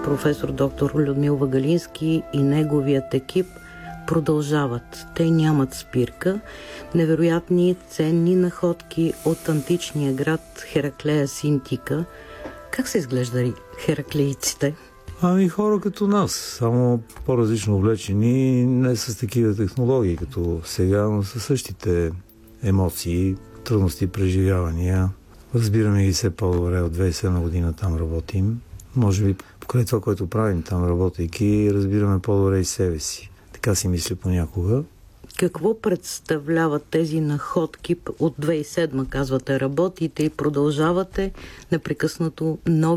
професор доктор Людмил Вагалински и неговият екип продължават. Те нямат спирка. Невероятни ценни находки от античния град Хераклея Синтика. Как са изглеждали хераклейците? Хора като нас, само по-различно облечени, не с такива технологии като сега, но със същите емоции, трудности, преживявания. Разбираме ги все по-добре. От 2007 година там работим. Може би покрай това, което правим там, работейки, разбираме по-добре и себе си. Така си мисля понякога. Какво представляват тези находки? От 2007, казвате, работите и продължавате непрекъснато нови